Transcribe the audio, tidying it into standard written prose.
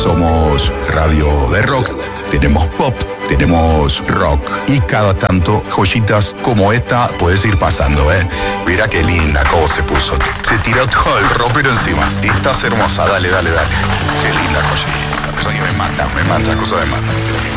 Somos radio de rock, tenemos pop, tenemos rock y cada tanto joyitas como esta puedes ir pasando, ¿eh? Mira qué linda cómo se puso. Se tiró todo el ropero encima. Y estás hermosa, dale. Qué linda joyita. Eso que me mata, cosa me mata.